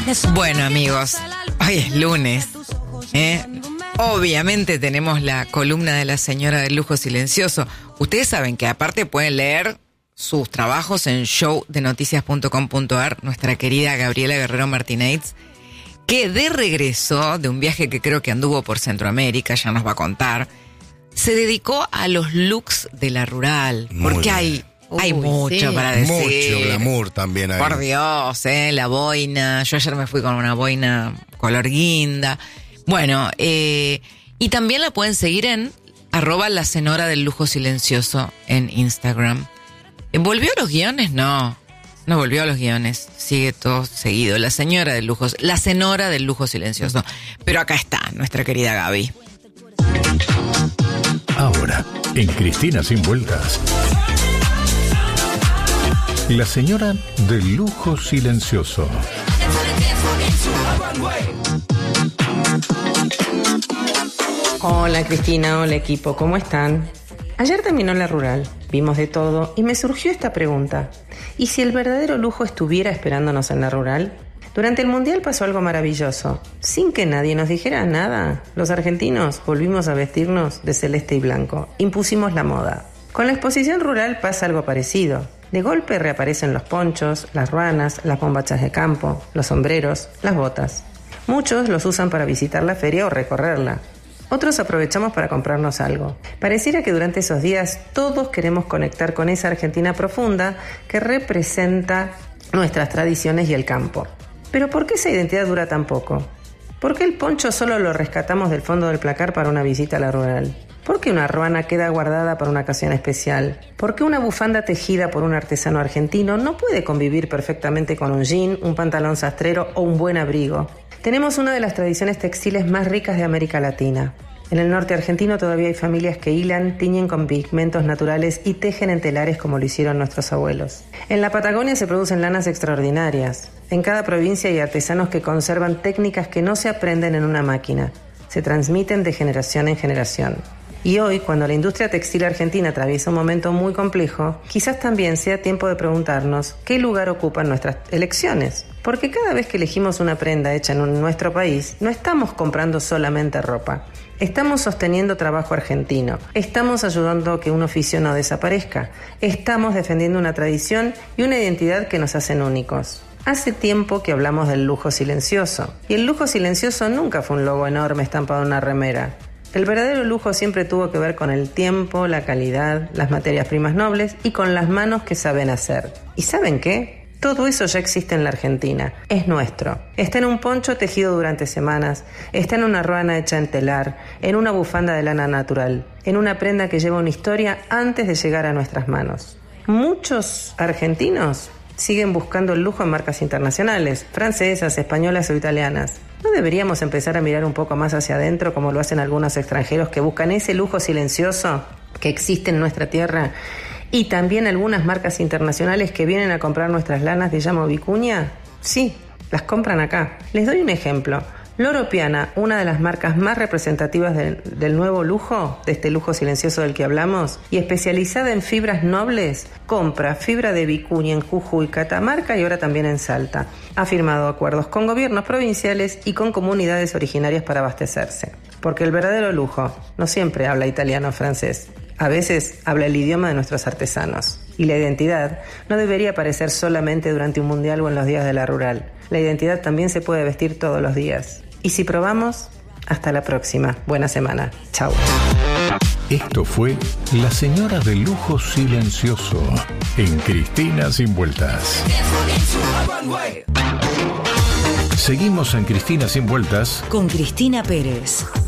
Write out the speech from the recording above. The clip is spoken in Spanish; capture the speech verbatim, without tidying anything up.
Bueno, amigos, hoy es lunes, ¿eh? Obviamente tenemos la columna de la señora del lujo silencioso. Ustedes saben que aparte pueden leer sus trabajos en show de noticias punto com punto a r, nuestra querida Gabriela Guerrero Martínez, que de regreso de un viaje que creo que anduvo por Centroamérica, ya nos va a contar, se dedicó a los looks de la rural, Muy porque bien. hay... Hay Uy, mucho sí. para decir. Mucho glamour también hay. Por Dios, ¿eh? La boina. Yo ayer me fui con una boina color guinda. Bueno, eh, y también la pueden seguir en arroba la senora del lujo silencioso en Instagram. ¿Volvió a los guiones? No, no volvió a los guiones. Sigue todo seguido. La señora del lujo, la senora del lujo silencioso. Pero acá está, nuestra querida Gaby. Ahora, en Cristina Sin Vueltas, la señora del lujo silencioso. Hola Cristina, hola equipo, ¿cómo están? Ayer terminó la rural, vimos de todo y me surgió esta pregunta. ¿Y si el verdadero lujo estuviera esperándonos en la rural? Durante el Mundial pasó algo maravilloso. Sin que nadie nos dijera nada, los argentinos volvimos a vestirnos de celeste y blanco. Impusimos la moda. Con la exposición rural pasa algo parecido. De golpe reaparecen los ponchos, las ruanas, las bombachas de campo, los sombreros, las botas. Muchos los usan para visitar la feria o recorrerla. Otros aprovechamos para comprarnos algo. Pareciera que durante esos días todos queremos conectar con esa Argentina profunda que representa nuestras tradiciones y el campo. Pero ¿por qué esa identidad dura tan poco? ¿Por qué el poncho solo lo rescatamos del fondo del placar para una visita a la rural? ¿Por qué una ruana queda guardada para una ocasión especial? ¿Por qué una bufanda tejida por un artesano argentino no puede convivir perfectamente con un jean, un pantalón sastrero o un buen abrigo? Tenemos una de las tradiciones textiles más ricas de América Latina. En el norte argentino todavía hay familias que hilan, tiñen con pigmentos naturales y tejen en telares como lo hicieron nuestros abuelos. En la Patagonia se producen lanas extraordinarias. En cada provincia hay artesanos que conservan técnicas que no se aprenden en una máquina. Se transmiten de generación en generación. Y hoy, cuando la industria textil argentina atraviesa un momento muy complejo, quizás también sea tiempo de preguntarnos qué lugar ocupan nuestras elecciones. Porque cada vez que elegimos una prenda hecha en un, nuestro país, no estamos comprando solamente ropa. Estamos sosteniendo trabajo argentino. Estamos ayudando a que un oficio no desaparezca. Estamos defendiendo una tradición y una identidad que nos hacen únicos. Hace tiempo que hablamos del lujo silencioso. Y el lujo silencioso nunca fue un logo enorme estampado en una remera. El verdadero lujo siempre tuvo que ver con el tiempo, la calidad, las materias primas nobles y con las manos que saben hacer. ¿Y saben qué? Todo eso ya existe en la Argentina. Es nuestro. Está en un poncho tejido durante semanas, está en una ruana hecha en telar, en una bufanda de lana natural, en una prenda que lleva una historia antes de llegar a nuestras manos. Muchos argentinos siguen buscando el lujo en marcas internacionales, francesas, españolas o italianas. ¿No deberíamos empezar a mirar un poco más hacia adentro como lo hacen algunos extranjeros que buscan ese lujo silencioso que existe en nuestra tierra? Y también algunas marcas internacionales que vienen a comprar nuestras lanas de llama o vicuña. Sí, las compran acá. Les doy un ejemplo. Loro Piana, una de las marcas más representativas de, del nuevo lujo, de este lujo silencioso del que hablamos, y especializada en fibras nobles, compra fibra de vicuña en Jujuy, Catamarca y ahora también en Salta. Ha firmado acuerdos con gobiernos provinciales y con comunidades originarias para abastecerse. Porque el verdadero lujo no siempre habla italiano o francés. A veces habla el idioma de nuestros artesanos. Y la identidad no debería aparecer solamente durante un mundial o en los días de la rural. La identidad también se puede vestir todos los días. Y si probamos, hasta la próxima. Buena semana. Chau. Esto fue La Señora del Lujo Silencioso en Cristina Sin Vueltas. Seguimos en Cristina Sin Vueltas con Cristina Pérez.